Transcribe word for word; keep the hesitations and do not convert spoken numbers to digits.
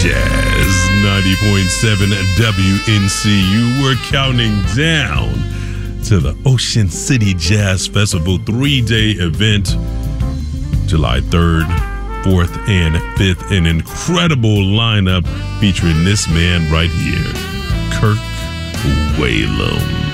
Jazz ninety point seven W N C U. We're counting down to the Ocean City Jazz Festival three-day event, July third, fourth, and fifth. An incredible lineup featuring this man right here, Kirk Whalum.